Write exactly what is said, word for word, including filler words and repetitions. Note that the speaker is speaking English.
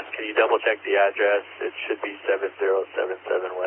Can you double check the address? It should be seven zero seven seven